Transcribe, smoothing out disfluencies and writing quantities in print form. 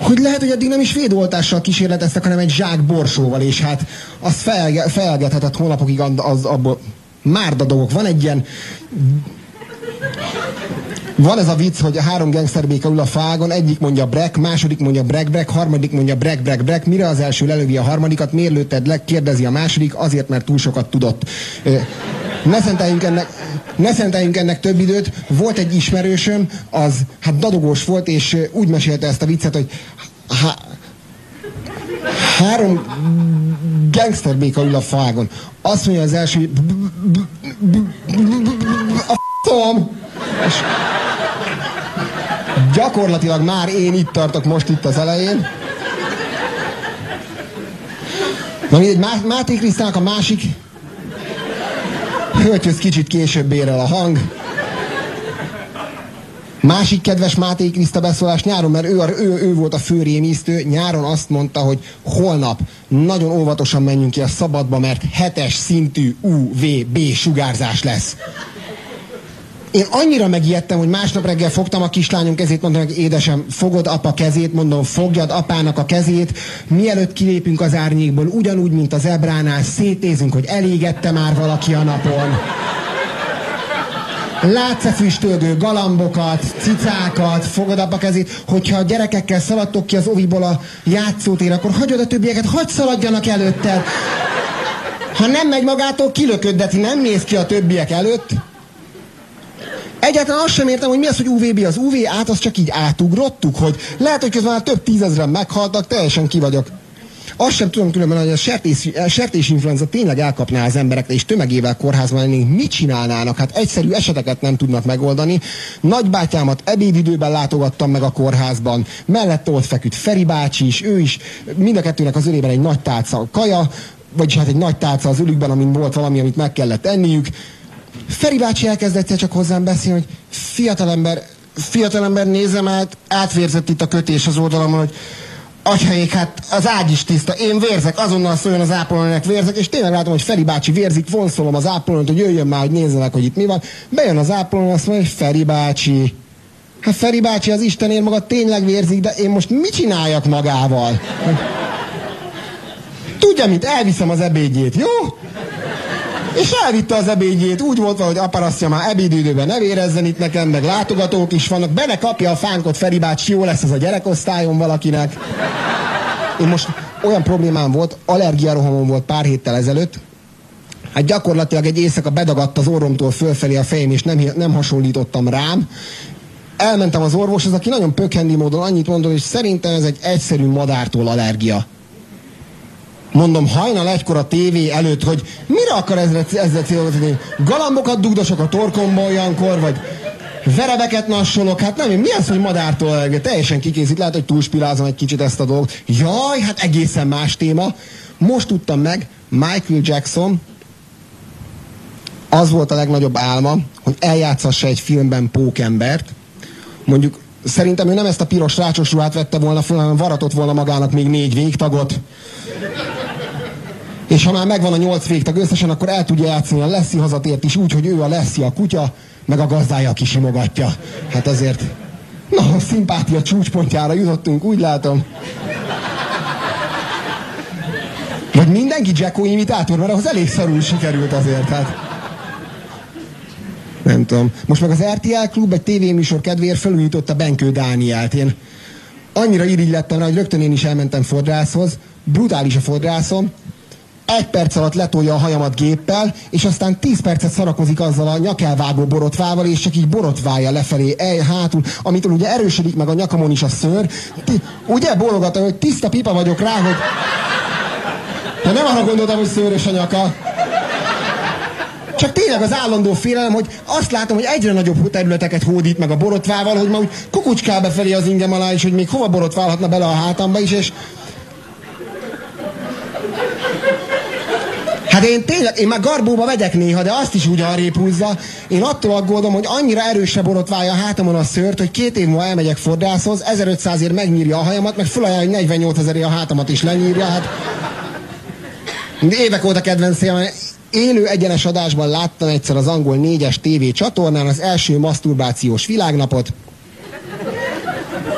hogy lehet, hogy eddig nem is védoltással kísérleteztek, hanem egy zsák borsóval, és hát az felelgethetett hónapokig abból márda dolgok. Van egy ilyen... Van ez a vicc, hogy a 3 gangsterbéka ül a fágon, egyik mondja brek, második mondja brek, harmadik mondja brek, mire az első lelövi a harmadikat, miért lőtted le, kérdezi a második, azért, mert túl sokat tudott. Ne szenteljünk ennek több időt. Volt egy ismerősöm, az hát dadogós volt, és úgy mesélte ezt a viccet, hogy 3 gangsterbéka ül a fágon. Azt mondja az első, a f***om! És gyakorlatilag már én itt tartok most itt az elején. Na mindegy, Máté Krisztának a másik hölgyhöz kicsit később ér el a hang. Másik kedves Máté Kriszta beszólás nyáron, mert ő volt a fő rémisztő, nyáron azt mondta, hogy holnap nagyon óvatosan menjünk ki a szabadba, mert 7-es szintű UVB sugárzás lesz. Én annyira megijedtem, hogy másnap reggel fogtam a kislányom kezét, mondtam, hogy édesem, fogod apa kezét, mondom, fogjad apának a kezét, mielőtt kilépünk az árnyékból, ugyanúgy, mint az ebránál, szétnézünk, hogy elégette már valaki a napon. Látsz-e füstölgő galambokat, cicákat, fogod apa kezét, hogyha a gyerekekkel szaladtok ki az oviból a játszótér, akkor hagyod a többieket, hagyd szaladjanak előtted. Ha nem megy magától, kilököddeti, nem néz ki a többiek előtt. Egyáltalán azt sem értem, hogy mi az, hogy UVB. Az UV-át azt csak így átugrottuk, hogy lehet, hogy közben már több tízezren meghaltak, teljesen ki vagyok. Azt sem tudom különben, hogy a sertésinfluenza tényleg elkapná az embereket, és tömegével kórházban lennénk, mit csinálnának? Hát egyszerű eseteket nem tudnak megoldani. Nagybátyámat ebédidőben látogattam meg a kórházban, mellette ott feküdt Feri bácsi is, ő is, mind a kettőnek az ölében egy nagy tálca kaja, vagyis hát egy nagy tálca az ölükben, amin volt valami, amit meg kellett enniük. Feri bácsi elkezd egyszer csak hozzám beszélni, hogy fiatalember nézem átvérzett itt a kötés az oldalamon, hogy atyaék, hát az ágy is tiszta, én vérzek, azonnal szóljon az ápolónőnek, vérzek, és tényleg látom, hogy Feri bácsi vérzik, vonszolom az ápolónőt, hogy jöjjön már, hogy nézzenek, hogy itt mi van. Bejön az ápolónő, azt mondja, hogy Feri bácsi. Hát Feri bácsi, az Istenért maga tényleg vérzik, de én most mit csináljak magával? Tudja mit, elviszem az ebédjét, jó? És elvitte az ebédjét, úgy volt, hogy aparasztja már ebédidőben ne vérezzen itt nekem, meg látogatók is vannak, bele kapja a fánkot, Feri bácsi, jó lesz ez a gyerekosztályon valakinek. Én most olyan problémám volt, allergiarohamom volt pár héttel ezelőtt, hát gyakorlatilag egy éjszaka bedagadt az orromtól fölfelé a fejem, és nem hasonlítottam rám. Elmentem az orvoshoz, aki nagyon pökhendi módon annyit mondott, hogy szerintem ez egy egyszerű madártól allergia. Mondom, hajnal 1-kor a tévé előtt, hogy mire akar ezzel célzni? Galambokat dugdosok a torkomba olyankor, vagy verebeket nassolok, hát nem, mi az, hogy madártól teljesen kikészít, lehet, hogy túlspilázom egy kicsit ezt a dolgot. Jaj, hát egészen más téma. Most tudtam meg, Michael Jackson, az volt a legnagyobb álma, hogy eljátszassa egy filmben pókembert. Mondjuk, szerintem ő nem ezt a piros rácsos ruhát vette volna föl, hanem varatott volna magának még 4 végtagot. És ha már megvan a 8 végtag összesen, akkor el tudja játszani a Lassie hazatért is úgy, hogy ő a Lassie a kutya, meg a gazdája kisimogatja. Hát azért, na, a szimpátia csúcspontjára jutottunk, úgy látom. Vagy mindenki Jacko imitátor, mert ahhoz elég szarul sikerült azért, hát. Nem tudom. Most meg az RTL Klub egy tévéműsor kedvéért felújította Benkő Dánielt. Én annyira irigy lettem rá, hogy rögtön én is elmentem fodrászhoz. Brutális a fodrászom. 1 perc alatt letolja a hajamat géppel, és aztán 10 percet szarakozik azzal a nyakelvágó borotvával, és csak így borotválja lefelé, hátul, amitől ugye erősödik meg a nyakamon is a szőr. Ugye bólogatom, hogy tiszta pipa vagyok rá, hogy... De nem arra gondoltam, hogy szőrös a nyaka. Csak tényleg az állandó félelem, hogy azt látom, hogy egyre nagyobb területeket hódít meg a borotvával, hogy ma úgy kukucskál befelé az ingem alá is, hogy még hova borotválhatna bele a hátamba is, és... Hát én már garbóba vegyek néha, de azt is úgy arrébb húzza. Én attól aggódom, hogy annyira erősre borotválja a hátamon a szőrt, hogy 2 év múlva elmegyek fodrászhoz, 1500-ért megnyírja a hajamat, meg felajánlja, hogy 48 000-ért a hátamat is lenyírja. Hát... Évek óta kedvencem, élő egyenes adásban láttam egyszer az angol 4-es TV csatornán az első maszturbációs világnapot.